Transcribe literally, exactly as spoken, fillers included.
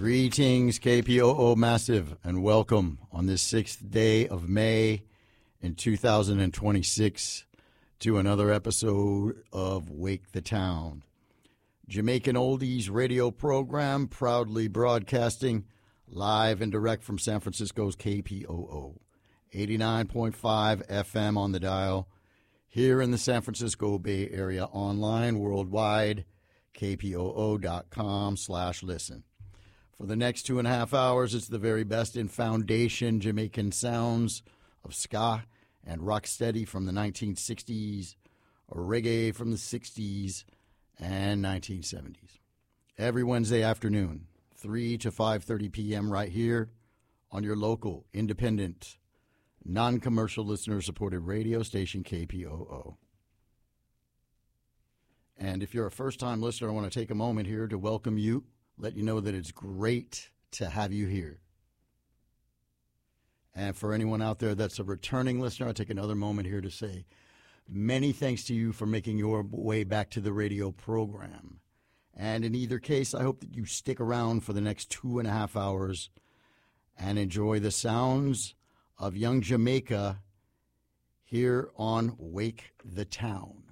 Greetings, K P O O Massive, and welcome on this sixth day of May in two thousand twenty-six to another episode of Wake the Town, Jamaican Oldies radio program, proudly broadcasting live and direct from San Francisco's K P O O, eighty-nine point five F M on the dial, here in the San Francisco Bay Area, online, worldwide, K P O O dot com slash listen. For the next two and a half hours, it's the very best in foundation Jamaican sounds of ska and rocksteady from the nineteen sixties, or reggae from the sixties and nineteen seventies. Every Wednesday afternoon, three to five thirty p.m. right here on your local, independent, non-commercial listener-supported radio station, K P O O. And if you're a first-time listener, I want to take a moment here to welcome you, let you know that it's great to have you here. And for anyone out there that's a returning listener, I'll take another moment here to say many thanks to you for making your way back to the radio program. And in either case, I hope that you stick around for the next two and a half hours and enjoy the sounds of young Jamaica here on Wake the Town.